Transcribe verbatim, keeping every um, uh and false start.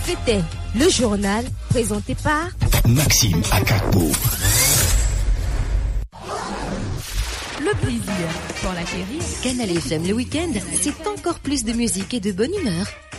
C'était le journal présenté par Maxime Akakpo. Le plaisir pour l'acquérir. Canal F M le week-end, c'est encore plus de musique et de bonne humeur.